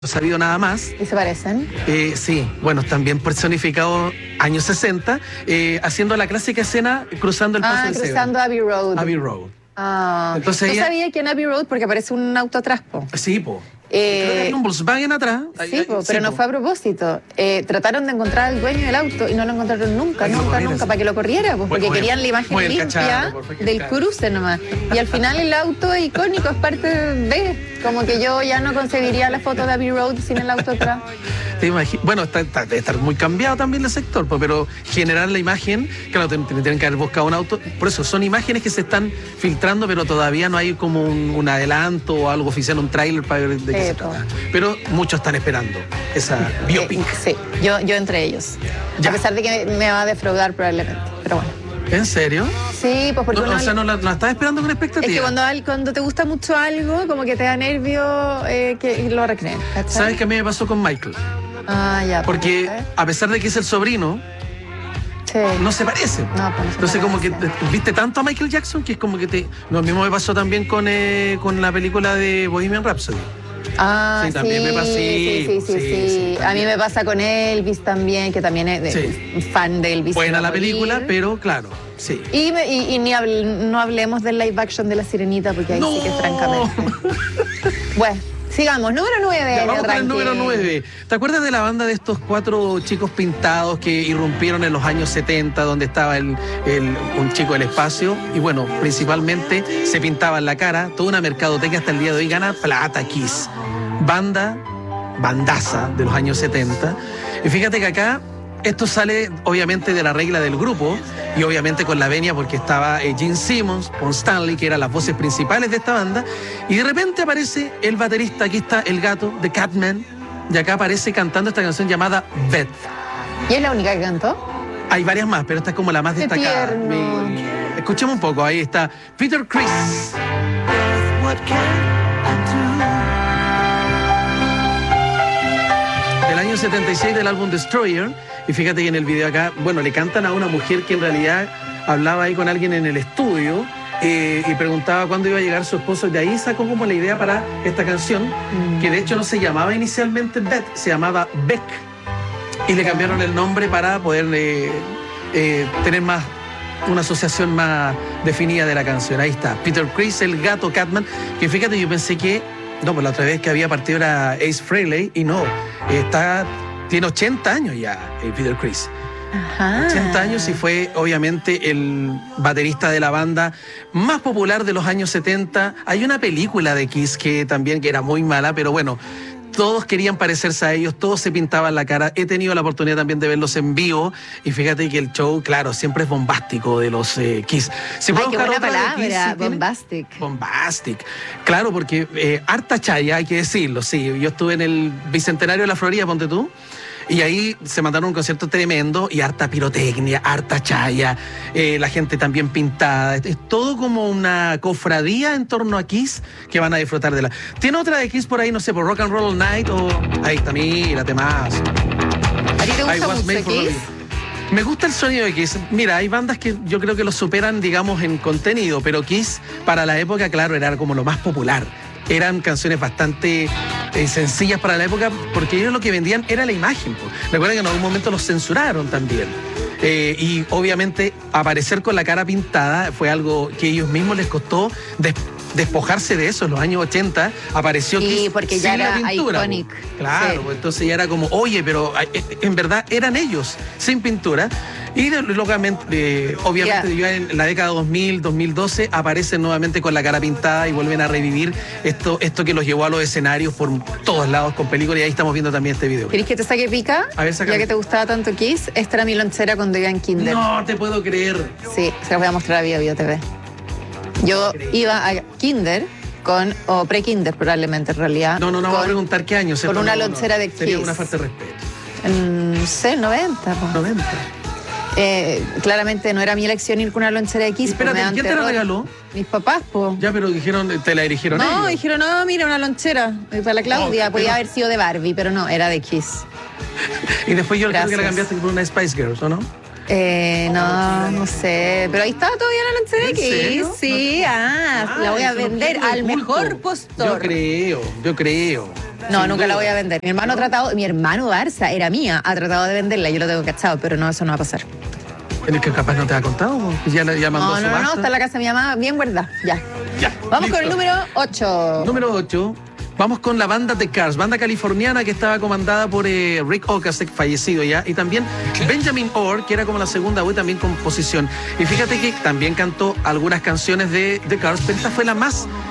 No he sabido nada más. ¿Y se parecen? Sí, bueno, también personificado años 60, haciendo la clásica escena cruzando el paso del Cebra. Cruzando Abbey Road. Abbey Road. Entonces ¿tú sabías que en Abbey Road, porque aparece un auto atrás, po? Sí, po. Creo que hay un Volkswagen atrás. Sí, pero no fue a propósito. Trataron de encontrar al dueño del auto y no lo encontraron nunca, para que lo corriera, pues, porque querían la imagen limpia del cruce nomás. Y al final el auto es icónico, es parte de... Como que yo ya no concebiría la foto de Abbey Road sin el auto atrás. Bueno, debe estar muy cambiado también el sector, pero generar la imagen, claro, tienen que haber buscado un auto. Por eso, son imágenes que se están filtrando, pero todavía no hay como un adelanto o algo oficial, un tráiler para ver de qué se trata. Pero muchos están esperando esa biopic. Sí, yo entre ellos. Ya. A pesar de que me va a defraudar probablemente, pero bueno. ¿En serio? Sí, pues porque o sea, no la estás esperando con expectativa. Es que cuando te gusta mucho algo, como que te da nervio que lo recreen. ¿Cachai? ¿Sabes qué a mí me pasó con Michael? Ya. Porque a pesar de que es el sobrino, sí, no se parece. No, pues entonces como que viste tanto a Michael Jackson que es como que Lo mismo me pasó también con la película de Bohemian Rhapsody. Sí, también me pasó. Sí. A mí me pasa con Elvis también, que también es fan de Elvis. Buena la película, pero claro, sí. Y no hablemos del live action de La Sirenita, porque ahí sí que francamente. Bueno, sigamos, número 9. Vamos con el número 9. ¿Te acuerdas de la banda de estos 4 chicos pintados que irrumpieron en los años 70, donde estaba un chico del espacio? Y bueno, principalmente se pintaban la cara, toda una mercadotecnia hasta el día de hoy gana plata. Kiss, bandaza de los años 70. Y fíjate que acá esto sale obviamente de la regla del grupo y obviamente con la venia porque estaba Gene Simmons, Paul Stanley, que eran las voces principales de esta banda, y de repente aparece el baterista, aquí está el gato, The Catman, y acá aparece cantando esta canción llamada Beth. ¿Y es la única que cantó? Hay varias más, pero esta es como la más destacada. Escuchemos un poco, ahí está Peter Criss. Del año 76 del álbum Destroyer. Y fíjate que en el video acá, bueno, le cantan a una mujer que en realidad hablaba ahí con alguien en el estudio y preguntaba cuándo iba a llegar su esposo. Y de ahí sacó como la idea para esta canción, que de hecho no se llamaba inicialmente Beth, se llamaba Beck. Y le cambiaron el nombre para poder tener una asociación más definida de la canción. Ahí está, Peter Criss, el gato Catman, que fíjate, yo pensé que, pues la otra vez que había partido era Ace Frehley, y no, tiene 80 años ya, Peter Criss. Ajá. 80 años y fue obviamente el baterista de la banda más popular de los años 70. Hay una película de Kiss que era muy mala, pero bueno, todos querían parecerse a ellos, todos se pintaban la cara. He tenido la oportunidad también de verlos en vivo y fíjate que el show, claro, siempre es bombástico de los Kiss. Qué buena palabra, bombastic. Bombastic. Claro, porque harta chaya, hay que decirlo, sí. Yo estuve en el Bicentenario de la Florida, ponte tú, y ahí se mandaron un concierto tremendo y harta pirotecnia, harta chaya, la gente también pintada. Es todo como una cofradía en torno a Kiss que van a disfrutar de la... ¿Tiene otra de Kiss por ahí, no sé, por Rock and Roll All Night o...? Ahí está, mírate más. ¿A ti te gusta mucho Kiss? Me gusta el sonido de Kiss. Mira, hay bandas que yo creo que lo superan, digamos, en contenido, pero Kiss para la época, claro, era como lo más popular. Eran canciones bastante sencillas para la época, porque ellos lo que vendían era la imagen. Recuerda que en algún momento los censuraron también. Y obviamente aparecer con la cara pintada fue algo que a ellos mismos les costó despojarse de eso. En los años 80 apareció Kiss porque ya era pintura, iconic. Claro, sí. Entonces ya era como, oye, pero en verdad eran ellos, sin pintura. Y obviamente ya en la década 2000, 2012 aparecen nuevamente con la cara pintada y vuelven a revivir esto que los llevó a los escenarios por todos lados con películas, y ahí estamos viendo también este video. ¿Querés que te saque pica? A ver, sácame. Ya que te gustaba tanto Kiss, esta era mi lonchera cuando iba en kinder. No te puedo creer. Sí, se las voy a mostrar a Bio TV. Yo iba a kinder o pre-kinder probablemente en realidad. No, vamos a preguntar qué año. Con una lonchera de Kiss. Sería una falta de respeto. No sé, 90. 90. Claramente no era mi elección ir con una lonchera de Kiss. Espérate, ¿quién te la regaló? Mis papás, po. Ya, pero te la dirigieron ellos. No, dijeron, no, mira, una lonchera. Para la Claudia, podía haber sido de Barbie, pero no, era de Kiss. Y después yo creo que la cambiaste por una Spice Girls, ¿o no? No sé, pero ahí estaba todavía la noche de aquí. Sí, la voy a vender al mejor postor. Yo creo. No, nunca la voy a vender. Mi hermano Barça era mía, ha tratado de venderla, yo lo tengo cachado, pero no, eso no va a pasar. ¿Es que capaz no te ha contado? Ya mandó su No, está en la casa de mi mamá, bien guardada, ya. Vamos listo. Con el número 8. Número 8. Vamos con la banda The Cars, banda californiana que estaba comandada por Rick Ocasek, fallecido ya, y también Benjamin Orr, que era como la segunda voz, también composición. Y fíjate que también cantó algunas canciones de The Cars, pero esta fue la más